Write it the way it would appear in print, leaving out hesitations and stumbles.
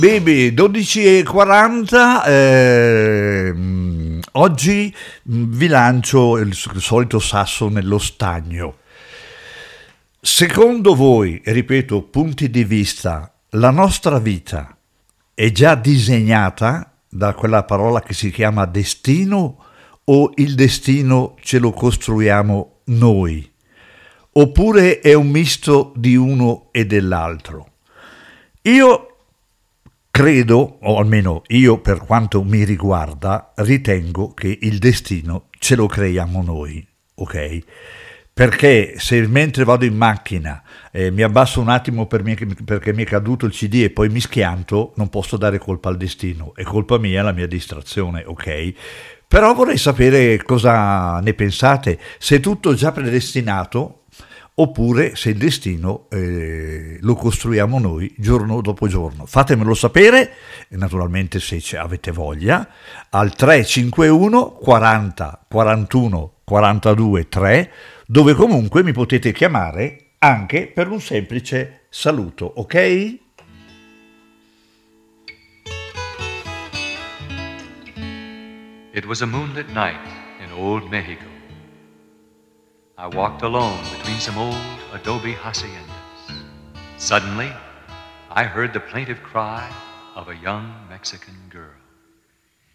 Baby, 12:40, oggi vi lancio il solito sasso nello stagno. Secondo voi, ripeto, punti di vista, la nostra vita è già disegnata da quella parola che si chiama destino o il destino ce lo costruiamo noi? Oppure è un misto di uno e dell'altro? Io credo, o almeno io per quanto mi riguarda, ritengo che il destino ce lo creiamo noi, ok? Perché se mentre vado in macchina mi abbasso un attimo perché mi è caduto il CD e poi mi schianto, non posso dare colpa al destino, è colpa mia, la mia distrazione, ok? Però vorrei sapere cosa ne pensate, se è tutto già predestinato oppure se il destino lo costruiamo noi giorno dopo giorno. Fatemelo sapere, naturalmente se avete voglia, al 351 40 41 42 3, dove comunque mi potete chiamare anche per un semplice saluto, ok? It was a moonlit night in old Mexico. I walked alone between some old adobe haciendas. Suddenly, I heard the plaintive cry of a young Mexican girl.